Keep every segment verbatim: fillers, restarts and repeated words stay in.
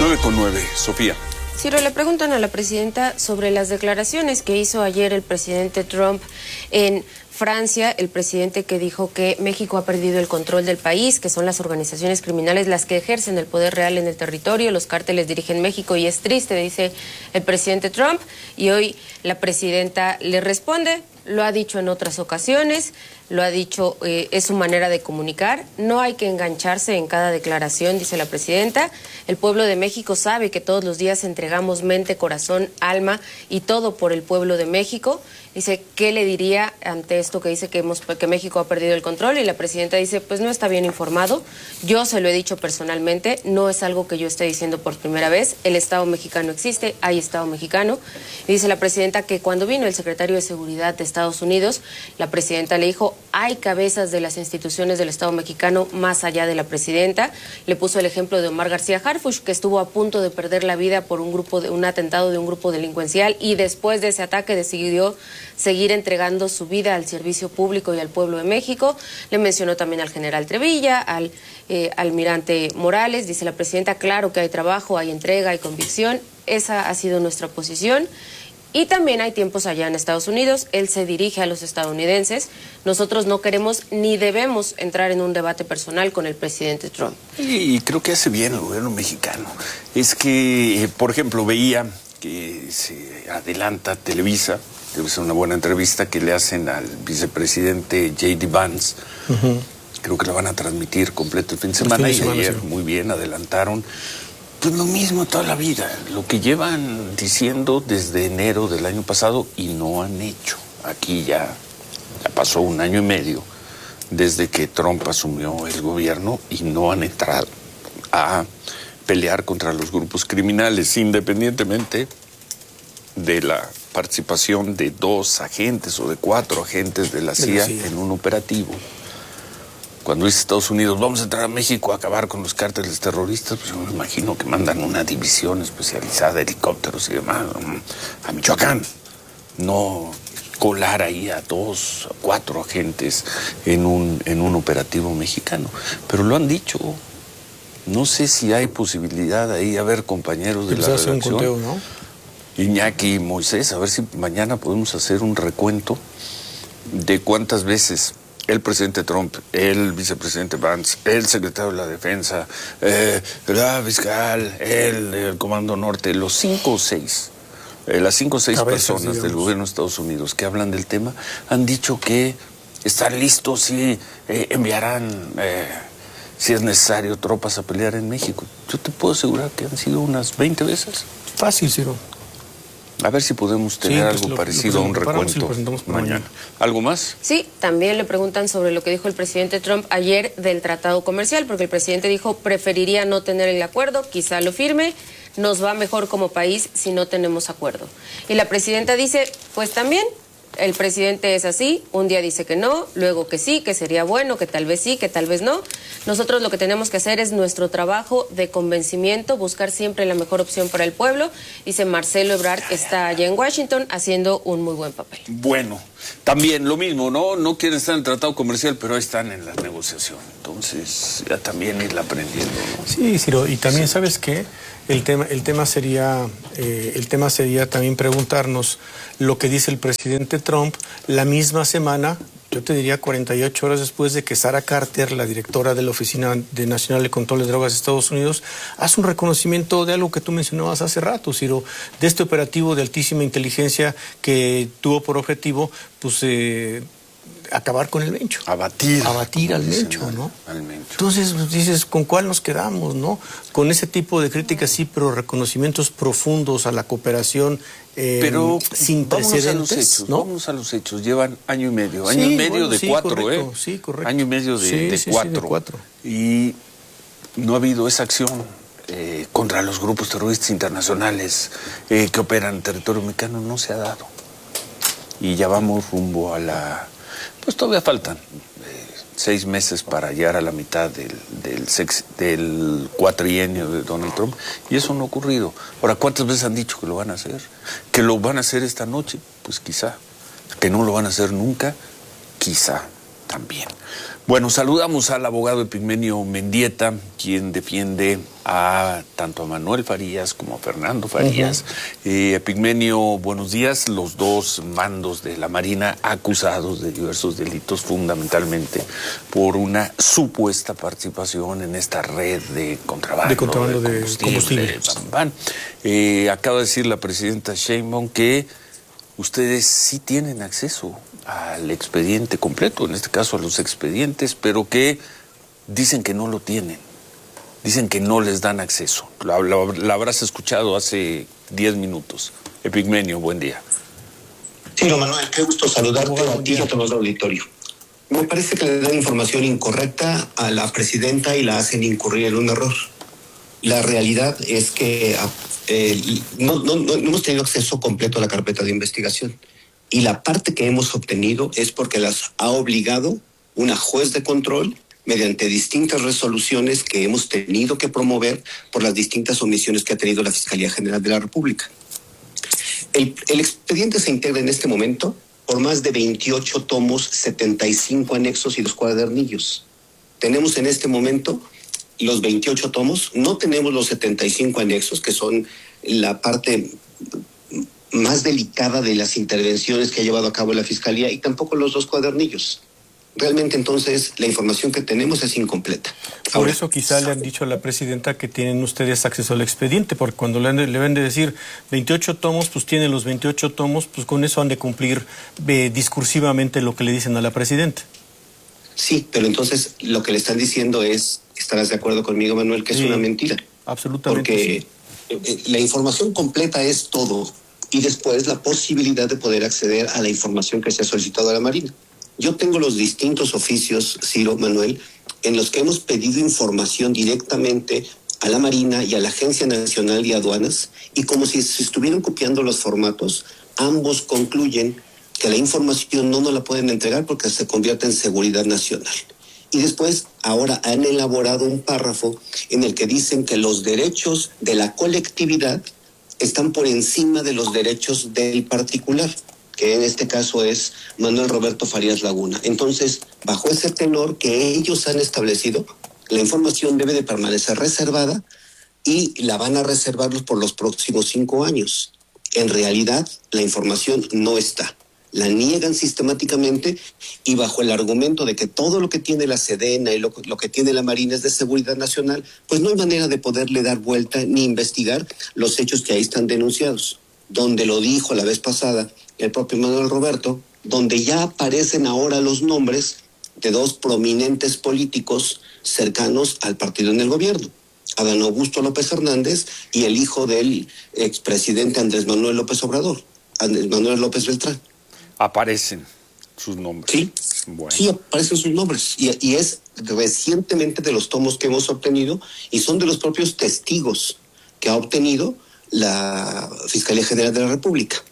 nueve con nueve, Sofía. Ciro, le preguntan a la presidenta sobre las declaraciones que hizo ayer el presidente Trump en Francia, el presidente que dijo que México ha perdido el control del país, que son las organizaciones criminales las que ejercen el poder real en el territorio, los cárteles dirigen México y es triste, dice el presidente Trump, y hoy la presidenta le responde, lo ha dicho en otras ocasiones, lo ha dicho, eh, es su manera de comunicar, no hay que engancharse en cada declaración, dice la presidenta, el pueblo de México sabe que todos los días entregamos mente, corazón, alma y todo por el pueblo de México. Dice, ¿qué le diría ante esto que dice que, hemos, que México ha perdido el control? Y la presidenta dice, pues no está bien informado, yo se lo he dicho personalmente, no es algo que yo esté diciendo por primera vez, el Estado mexicano existe, hay Estado mexicano. Y dice la presidenta que cuando vino el secretario de Seguridad de Estados Unidos, la presidenta le dijo, hay cabezas de las instituciones del Estado mexicano más allá de la presidenta. Le puso el ejemplo de Omar García Harfuch, que estuvo a punto de perder la vida por un grupo de, un atentado de un grupo delincuencial y después de ese ataque decidió seguir entregando su vida al servicio público y al pueblo de México. Le mencionó también al general Trevilla, al eh, almirante Morales. Dice la presidenta, claro que hay trabajo, hay entrega, hay convicción. Esa ha sido nuestra posición. Y también hay tiempos allá en Estados Unidos, él se dirige a los estadounidenses, nosotros no queremos ni debemos entrar en un debate personal con el presidente Trump. Y creo que hace bien el gobierno mexicano. Es que, por ejemplo, veía que se adelanta Televisa, debe ser una buena entrevista que le hacen al vicepresidente J D Vance. Uh-huh. Creo que lo van a transmitir completo el fin de semana, fin de semana y ayer sí. Muy bien, adelantaron. Pues lo mismo toda la vida, lo que llevan diciendo desde enero del año pasado y no han hecho. Aquí ya, ya pasó un año y medio desde que Trump asumió el gobierno y no han entrado a pelear contra los grupos criminales, independientemente de la participación de dos agentes o de cuatro agentes de la C I A, de la C I A. En un operativo. Cuando dice Estados Unidos, vamos a entrar a México a acabar con los cárteles terroristas, pues yo me imagino que mandan una división especializada de helicópteros y demás a Michoacán. No colar ahí a dos, a cuatro agentes en un, en un operativo mexicano. Pero lo han dicho. No sé si hay posibilidad ahí, a ver, compañeros de la redacción, un conteo, ¿no? Iñaki y Moisés, a ver si mañana podemos hacer un recuento de cuántas veces el presidente Trump, el vicepresidente Vance, el secretario de la Defensa, eh, la fiscal, el, el Comando Norte, los cinco o seis, eh, las cinco o seis cabezas, personas digamos, del gobierno de Estados Unidos que hablan del tema, han dicho que están listos y eh, enviarán, eh, si es necesario, tropas a pelear en México. Yo te puedo asegurar que han sido unas veinte veces. Fácil, Ciro. A ver si podemos tener sí, pues algo lo, parecido lo a un recuento mañana. mañana. ¿Algo más? Sí, también le preguntan sobre lo que dijo el presidente Trump ayer del tratado comercial, porque el presidente dijo preferiría no tener el acuerdo, quizá lo firme, nos va mejor como país si no tenemos acuerdo. Y la presidenta dice, pues también, el presidente es así, un día dice que no, luego que sí, que sería bueno, que tal vez sí, que tal vez no. Nosotros lo que tenemos que hacer es nuestro trabajo de convencimiento, buscar siempre la mejor opción para el pueblo. Dice Marcelo Ebrard, que está allá en Washington haciendo un muy buen papel. Bueno, también lo mismo, ¿no? No quieren estar en el tratado comercial, pero ahí están en la negociación. Entonces, ya también ir aprendiendo, ¿no? Sí, Ciro, y también, sí. ¿Sabes qué? El tema, el tema sería, eh, el tema sería también preguntarnos lo que dice el presidente Trump la misma semana, yo te diría cuarenta y ocho horas después de que Sarah Carter, la directora de la Oficina de Nacional de Control de Drogas de Estados Unidos, hace un reconocimiento de algo que tú mencionabas hace rato, Ciro, de este operativo de altísima inteligencia que tuvo por objetivo, pues, eh, acabar con el mencho. Abatir. Abatir al mencho, al, ¿no? Al mencho. Entonces, pues, dices, ¿con cuál nos quedamos, no? Con ese tipo de críticas, sí, pero reconocimientos profundos a la cooperación eh, pero sin precedentes, a los hechos, ¿no? Vamos a los hechos. Llevan año y medio. Año sí, y medio bueno, de sí, cuatro, correcto, ¿eh? Sí, correcto. Año y medio de, sí, de, sí, cuatro. Sí, de cuatro. Y no ha habido esa acción eh, contra los grupos terroristas internacionales eh, que operan en territorio mexicano. No se ha dado. Y ya vamos rumbo a la... Pues todavía faltan eh, seis meses para llegar a la mitad del, del, sex, del cuatrienio de Donald Trump y eso no ha ocurrido. Ahora, ¿cuántas veces han dicho que lo van a hacer? ¿Que lo van a hacer esta noche? Pues quizá. ¿Que no lo van a hacer nunca? Quizá también. Bueno, saludamos al abogado Epigmenio Mendieta, quien defiende a tanto a Manuel Farías como a Fernando Farías. Uh-huh. eh, Epigmenio, buenos días. Los dos mandos de la Marina acusados de diversos delitos, fundamentalmente por una supuesta participación en esta red de contrabando de, contrabando de combustible. combustible. De bam, bam. Eh, acaba de decir la presidenta Sheinbaum que ustedes sí tienen acceso al expediente completo, en este caso a los expedientes, pero que dicen que no lo tienen, dicen que no les dan acceso. La, la, la habrás escuchado hace diez minutos. Epigmenio, buen día. Sí, don Manuel, qué gusto saludarte a ti y a todo el auditorio. Me parece que le dan información incorrecta a la presidenta y la hacen incurrir en un error. La realidad es que eh, no, no, no hemos tenido acceso completo a la carpeta de investigación. Y la parte que hemos obtenido es porque las ha obligado una juez de control mediante distintas resoluciones que hemos tenido que promover por las distintas omisiones que ha tenido la Fiscalía General de la República. El, el expediente se integra en este momento por más de veintiocho tomos, setenta y cinco anexos y dos cuadernillos. Tenemos en este momento los veintiocho tomos, no tenemos los setenta y cinco anexos, que son la parte más delicada de las intervenciones que ha llevado a cabo la Fiscalía, y tampoco los dos cuadernillos. Realmente, entonces, la información que tenemos es incompleta. Por Ahora, eso quizá le han dicho a la presidenta que tienen ustedes acceso al expediente, porque cuando le, han de, le van de decir veintiocho tomos, pues tienen los veintiocho tomos, pues con eso han de cumplir eh, discursivamente lo que le dicen a la presidenta. Sí, pero entonces lo que le están diciendo es, estarás de acuerdo conmigo, Manuel, que es sí, una mentira. Absolutamente. Porque sí. La información completa es todo, y después la posibilidad de poder acceder a la información que se ha solicitado a la Marina. Yo tengo los distintos oficios, Ciro, Manuel, en los que hemos pedido información directamente a la Marina y a la Agencia Nacional de Aduanas, y como si se estuvieran copiando los formatos, ambos concluyen que la información no nos la pueden entregar porque se convierte en seguridad nacional. Y después, ahora han elaborado un párrafo en el que dicen que los derechos de la colectividad están por encima de los derechos del particular, que en este caso es Manuel Roberto Farías Laguna. Entonces, bajo ese tenor que ellos han establecido, la información debe de permanecer reservada y la van a reservar por los próximos cinco años. En realidad, la información no está. La niegan sistemáticamente y bajo el argumento de que todo lo que tiene la Sedena y lo, lo que tiene la Marina es de seguridad nacional, pues no hay manera de poderle dar vuelta ni investigar los hechos que ahí están denunciados. Donde lo dijo la vez pasada el propio Manuel Roberto, donde ya aparecen ahora los nombres de dos prominentes políticos cercanos al partido en el gobierno, Adán Augusto López Hernández y el hijo del expresidente Andrés Manuel López Obrador, Andrés Manuel López Beltrán. Aparecen sus nombres. Sí, bueno. sí aparecen sus nombres. Y, y es recientemente de los tomos que hemos obtenido y son de los propios testigos que ha obtenido la Fiscalía General de la República.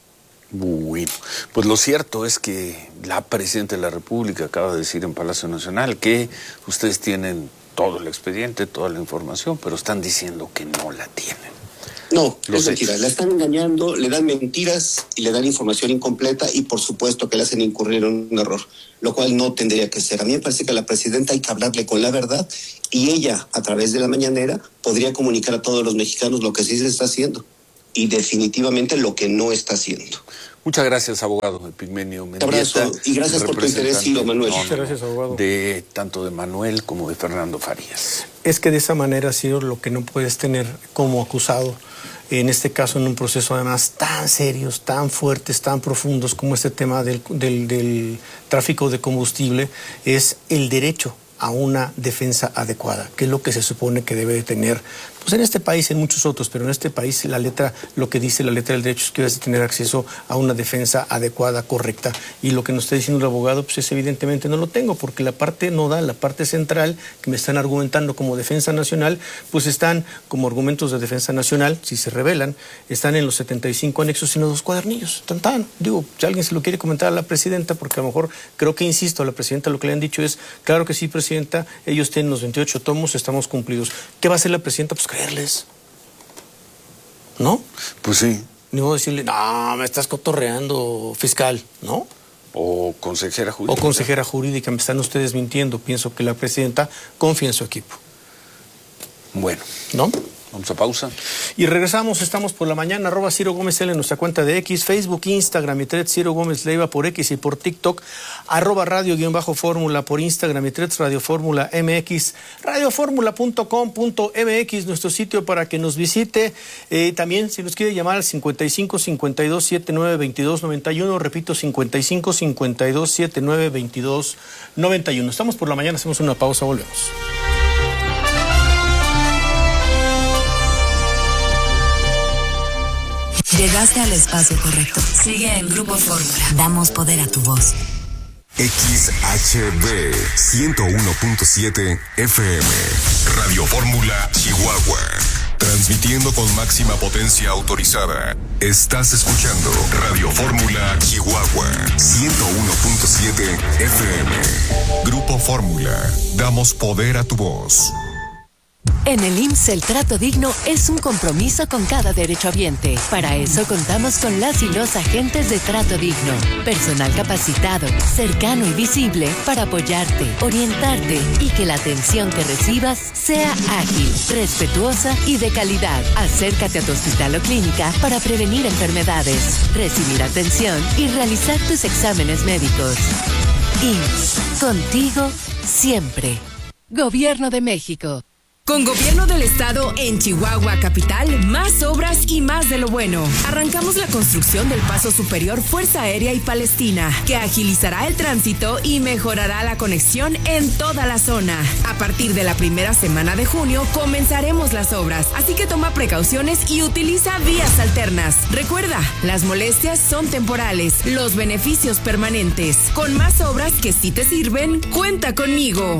Bueno, pues lo cierto es que la Presidenta de la República acaba de decir en Palacio Nacional que ustedes tienen todo el expediente, toda la información, pero están diciendo que no la tienen. No, es mentira, la están engañando, le dan mentiras y le dan información incompleta y por supuesto que le hacen incurrir en un error, lo cual no tendría que ser. A mí me parece que a la presidenta hay que hablarle con la verdad y ella, a través de la mañanera, podría comunicar a todos los mexicanos lo que sí se está haciendo y definitivamente lo que no está haciendo. Muchas gracias, abogado Epigmenio Mendieta. Abrazo y gracias por tu interés, Ciro, Manuel. Muchas gracias, abogado. De tanto de Manuel como de Fernando Farías. Es que de esa manera, Ciro, lo que no puedes tener como acusado, en este caso en un proceso además tan serios, tan fuertes, tan profundos como este tema del, del, del tráfico de combustible, es el derecho a una defensa adecuada, que es lo que se supone que debe de tener, pues en este país, en muchos otros, pero en este país la letra, lo que dice la letra del derecho es que debes de tener acceso a una defensa adecuada, correcta, y lo que nos está diciendo el abogado, pues es evidentemente no lo tengo, porque la parte nodal, la parte central, que me están argumentando como defensa nacional, pues están como argumentos de defensa nacional, si se revelan, están en los setenta y cinco anexos y en los dos cuadernillos, tan tan, digo, si alguien se lo quiere comentar a la presidenta, porque a lo mejor, creo que insisto, a la presidenta lo que le han dicho es, claro que sí, presidenta, ellos tienen los veintiocho tomos, estamos cumplidos. ¿Qué va a hacer la presidenta? Pues creerles. ¿No? Pues sí. Ni modo decirle, no, me estás cotorreando, fiscal, ¿no? O consejera jurídica. O consejera jurídica, me están ustedes mintiendo. Pienso que la presidenta confía en su equipo. Bueno. ¿No? Vamos a pausa. Y regresamos, estamos por la mañana, arroba Ciro Gómez L en nuestra cuenta de X, Facebook, Instagram y Threads, Ciro Gómez Leiva por X y por TikTok, arroba radio guión bajo fórmula por Instagram y Threads, Radio Fórmula M X, radioformula punto com punto m x, nuestro sitio para que nos visite. Eh, también, si nos quiere llamar al cincuenta y cinco, cincuenta y dos, setenta y nueve, veintidós, noventa y uno, repito, cincuenta y cinco, cincuenta y dos, setenta y nueve, veintidós, noventa y uno. Estamos por la mañana, hacemos una pausa, volvemos. Llegaste al espacio correcto. Sigue en Grupo Fórmula. Damos poder a tu voz. X H B ciento uno punto siete F M. Radio Fórmula Chihuahua. Transmitiendo con máxima potencia autorizada. Estás escuchando Radio Fórmula Chihuahua ciento uno punto siete F M. Grupo Fórmula. Damos poder a tu voz. En el I M S S el trato digno es un compromiso con cada derechohabiente. Para eso contamos con las y los agentes de trato digno. Personal capacitado, cercano y visible para apoyarte, orientarte y que la atención que recibas sea ágil, respetuosa y de calidad. Acércate a tu hospital o clínica para prevenir enfermedades, recibir atención y realizar tus exámenes médicos. I M S S, contigo siempre. Gobierno de México. Con Gobierno del Estado en Chihuahua Capital, más obras y más de lo bueno. Arrancamos la construcción del Paso Superior Fuerza Aérea y Palestina, que agilizará el tránsito y mejorará la conexión en toda la zona. A partir de la primera semana de junio comenzaremos las obras, así que toma precauciones y utiliza vías alternas. Recuerda, las molestias son temporales, los beneficios permanentes. Con más obras que sí te sirven, cuenta conmigo.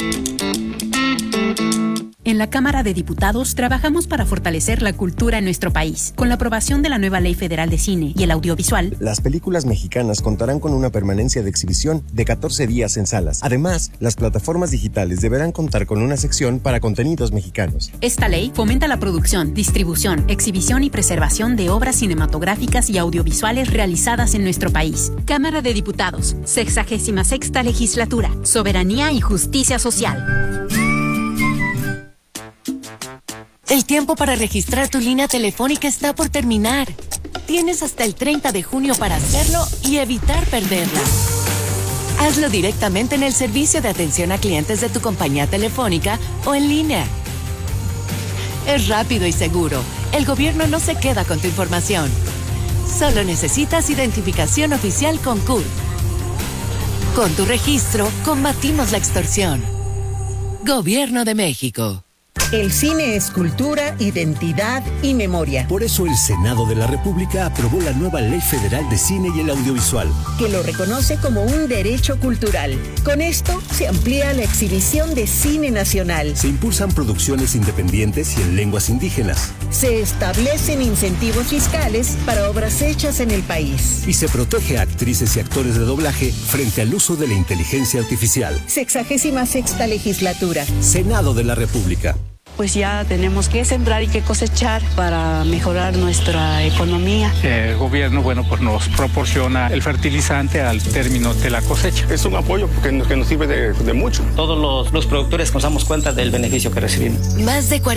En la Cámara de Diputados trabajamos para fortalecer la cultura en nuestro país. Con la aprobación de la nueva Ley Federal de Cine y el Audiovisual, las películas mexicanas contarán con una permanencia de exhibición de catorce días en salas. Además, las plataformas digitales deberán contar con una sección para contenidos mexicanos. Esta ley fomenta la producción, distribución, exhibición y preservación de obras cinematográficas y audiovisuales realizadas en nuestro país. Cámara de Diputados, sexagésima sexta legislatura, soberanía y justicia social. El tiempo para registrar tu línea telefónica está por terminar. Tienes hasta el treinta de junio para hacerlo y evitar perderla. Hazlo directamente en el servicio de atención a clientes de tu compañía telefónica o en línea. Es rápido y seguro. El gobierno no se queda con tu información. Solo necesitas identificación oficial con C U R. Con tu registro, combatimos la extorsión. Gobierno de México. El cine es cultura, identidad y memoria. Por eso el Senado de la República aprobó la nueva Ley Federal de Cine y el Audiovisual, que lo reconoce como un derecho cultural. Con esto se amplía la exhibición de cine nacional. Se impulsan producciones independientes y en lenguas indígenas. Se establecen incentivos fiscales para obras hechas en el país. Y se protege a actrices y actores de doblaje frente al uso de la inteligencia artificial. Sexagésima sexta legislatura. Senado de la República. Pues ya tenemos que sembrar y que cosechar para mejorar nuestra economía. El gobierno, bueno, pues nos proporciona el fertilizante al término de la cosecha. Es un apoyo que nos, que nos sirve de, de mucho. Todos los, los productores nos damos cuenta del beneficio que recibimos. Más de